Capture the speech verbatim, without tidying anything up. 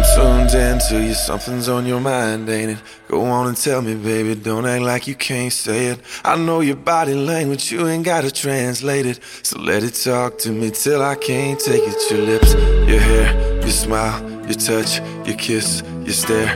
I'm tuned in to you, something's on your mind, ain't it? Go on and tell me, baby, don't act like you can't say it. I know your body language, you ain't gotta translate it. So let it talk to me till I can't take it. Your lips, your hair, your smile, your touch, your kiss, your stare.